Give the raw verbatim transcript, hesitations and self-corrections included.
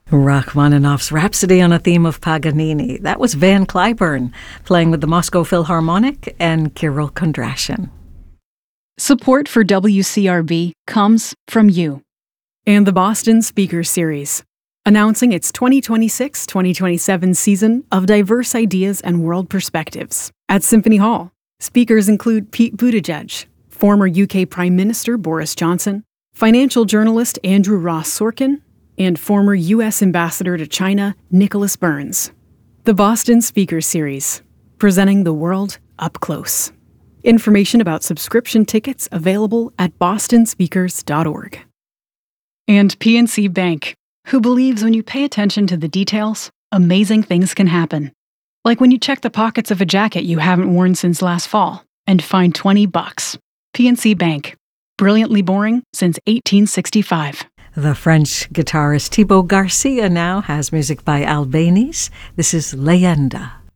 Rachmaninoff's Rhapsody on a Theme of Paganini. That was Van Cliburn playing with the Moscow Philharmonic and Kirill Kondrashin. Support for W C R B comes from you. And the Boston Speakers Series, announcing its twenty twenty-six twenty twenty-seven season of diverse ideas and world perspectives. At Symphony Hall, speakers include Pete Buttigieg, former U K Prime Minister Boris Johnson, financial journalist Andrew Ross Sorkin, and former U S Ambassador to China Nicholas Burns. The Boston Speakers Series, presenting the world up close. Information about subscription tickets available at boston speakers dot org. And P N C Bank, who believes when you pay attention to the details, amazing things can happen. Like when you check the pockets of a jacket you haven't worn since last fall and find twenty bucks. P N C Bank, brilliantly boring since eighteen sixty-five. The French guitarist Thibaut Garcia now has music by Albéniz. This is Leyenda.